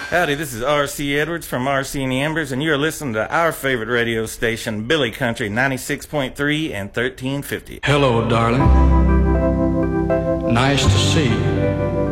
Howdy, this is R.C. Edwards from R.C. and the Embers, and you're listening to our favorite radio station, Billy Country 96.3 and 1350. Hello, darling. Nice to see you.